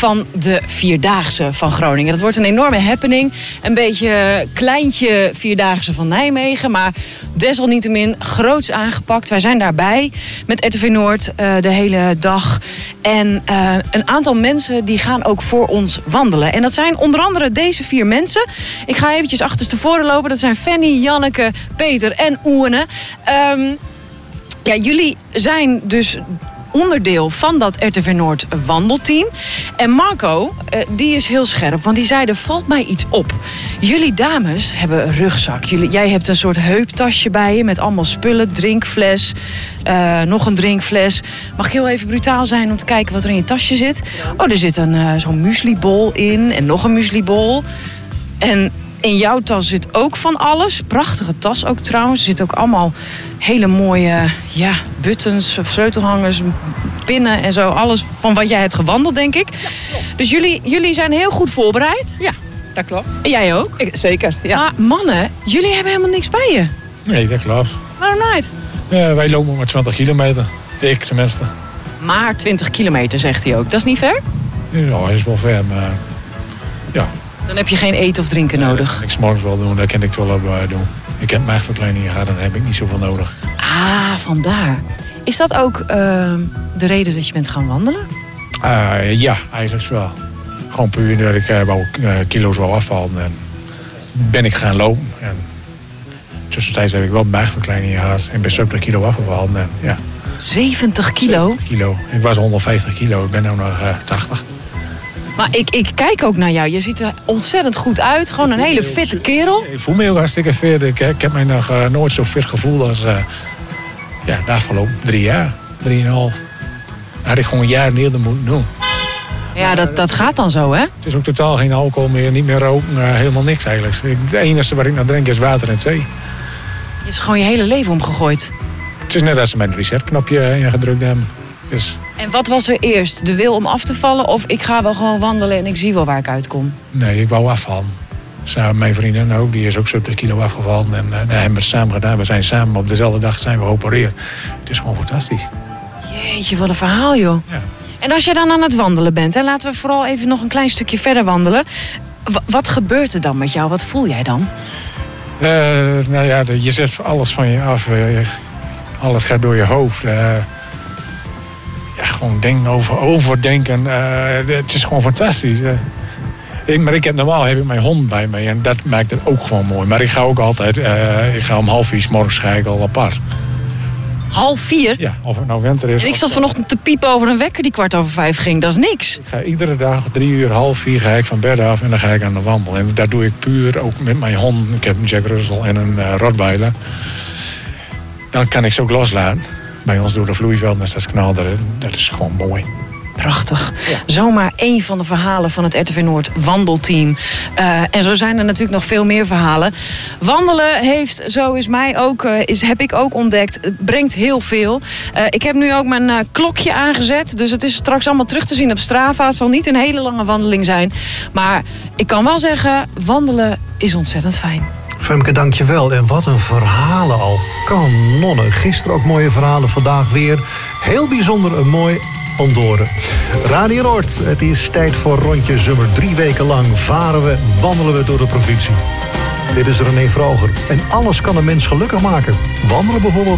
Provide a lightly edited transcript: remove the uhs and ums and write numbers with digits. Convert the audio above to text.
van de Vierdaagse van Groningen. Dat wordt een enorme happening. Een beetje kleintje Vierdaagse van Nijmegen. Maar desalniettemin groots aangepakt. Wij zijn daarbij met RTV Noord de hele dag. En een aantal mensen die gaan ook voor ons wandelen. En dat zijn onder andere deze 4 mensen. Ik ga eventjes achterstevoren lopen. Dat zijn Fanny, Janneke, Peter en Oene. Jullie zijn dus onderdeel van dat RTV Noord wandelteam. En Marco, die is heel scherp, want die zei, er valt mij iets op. Jullie dames hebben een rugzak. Jij hebt een soort heuptasje bij je met allemaal spullen, drinkfles, nog een drinkfles. Mag ik heel even brutaal zijn om te kijken wat er in je tasje zit? Oh, er zit zo'n mueslibol in en nog een mueslibol. En in jouw tas zit ook van alles. Prachtige tas ook trouwens. Er zitten ook allemaal hele mooie buttons, sleutelhangers, pinnen en zo. Alles van wat jij hebt gewandeld, denk ik. Ja, dus jullie zijn heel goed voorbereid. Ja, dat klopt. En jij ook? Zeker, ja. Maar mannen, jullie hebben helemaal niks bij je. Nee, dat klopt. Waarom niet? Wij lopen maar 20 kilometer. Ik tenminste. Maar 20 kilometer, zegt hij ook. Dat is niet ver? Ja, dat is wel ver, maar ja. Dan heb je geen eten of drinken nodig. Ik morgens wel doen, dat kan ik wel doen. Ik heb maagverkleining gehad, dan heb ik niet zoveel nodig. Ah, vandaar. Is dat ook de reden dat je bent gaan wandelen? Ja, eigenlijk wel. Gewoon puur dat ik kilo's wou afvallen. En ben ik gaan lopen. En tussentijds heb ik wel maagverkleining gehad. En ben 70 kilo afgevallen. En, ja. 70 kilo? 70 kilo. Ik was 150 kilo, ik ben nu nog 80. Maar ik kijk ook naar jou. Je ziet er ontzettend goed uit. Gewoon een hele fitte kerel. Ik voel me ook hartstikke fit. Ik heb mij nog nooit zo fit gevoeld als de afgelopen 3 jaar. 3,5. Had ik gewoon een jaar eerder moeten doen. Ja, dat gaat dan zo, hè? Het is ook totaal geen alcohol meer, niet meer roken, helemaal niks eigenlijk. Het enige wat ik nou drink is water en thee. Je is gewoon je hele leven omgegooid. Het is net als ze mijn resetknopje ingedrukt hebben. Dus... En wat was er eerst? De wil om af te vallen of ik ga wel gewoon wandelen en ik zie wel waar ik uitkom? Nee, ik wou afvallen. Samen mijn vriendin ook, die is ook 70 kilo afgevallen. En hebben we het samen gedaan. We zijn samen op dezelfde dag zijn we geopereerd. Het is gewoon fantastisch. Jeetje, wat een verhaal, joh. Ja. En als jij dan aan het wandelen bent, hè, laten we vooral even nog een klein stukje verder wandelen. Wat gebeurt er dan met jou? Wat voel jij dan? Je zet alles van je af. Alles gaat door je hoofd. Gewoon denken overdenken. Het is gewoon fantastisch. Maar normaal heb ik mijn hond bij me en dat maakt het ook gewoon mooi. Maar ik ga ook altijd, ik ga om 3:30 's morgens ga ik al apart. 3:30? Ja, of het nou winter is. En ik zat vanochtend te piepen over een wekker die 4:15 ging. Dat is niks. Ik ga iedere dag 3 uur, 3:30 ga ik van bed af en dan ga ik aan de wandel. En dat doe ik puur ook met mijn hond. Ik heb een Jack Russell en een Rottweiler. Dan kan ik ze ook loslaten. Bij ons door de vloeivelden is dat knalder. Dat is gewoon mooi. Prachtig. Ja. Zomaar één van de verhalen van het RTV Noord wandelteam. En zo zijn er natuurlijk nog veel meer verhalen. Wandelen heeft, zo is mij ook, heb ik ook ontdekt, het brengt heel veel. Ik heb nu ook mijn klokje aangezet. Dus het is straks allemaal terug te zien op Strava. Het zal niet een hele lange wandeling zijn. Maar ik kan wel zeggen, wandelen is ontzettend fijn. Femke, dankjewel. En wat een verhalen al. Kanonnen. Gisteren ook mooie verhalen, vandaag weer. Heel bijzonder een mooi Ondoren. Radio Noord, het is tijd voor Rondje Zummer. 3 weken lang wandelen we door de provincie. Dit is René Vroger. En alles kan een mens gelukkig maken. Wandelen bijvoorbeeld